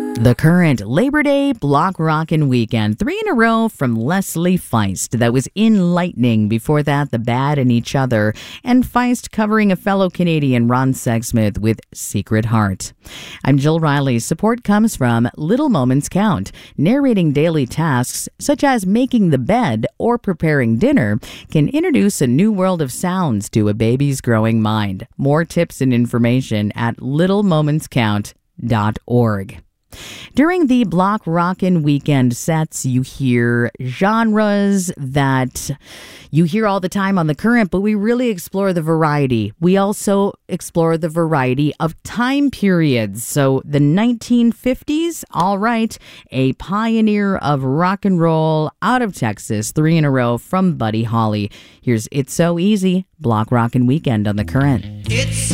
The Current Labor Day Block Rockin' Weekend. 3 in a row from Leslie Feist. That was Enlightening. Before that, The Bad and Each Other. And Feist covering a fellow Canadian, Ron Sexsmith, with Secret Heart. I'm Jill Riley. Support comes from Little Moments Count. Narrating daily tasks, such as making the bed or preparing dinner, can introduce a new world of sounds to a baby's growing mind. More tips and information at littlemomentscount.org. During the Block Rockin' Weekend sets, you hear genres that you hear all the time on The Current, but we really explore the variety. We also explore the variety of time periods. So the 1950s, all right, a pioneer of rock and roll out of Texas, 3 in a row from Buddy Holly. Here's It's So Easy, Block Rockin' Weekend on The Current.